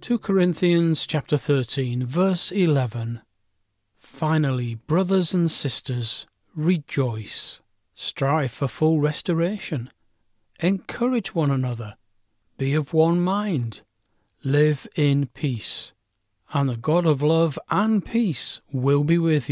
2 Corinthians chapter 13, verse 11. Finally, brothers and sisters, rejoice. Strive for full restoration. Encourage one another. Be of one mind. Live in peace. And the God of love and peace will be with you.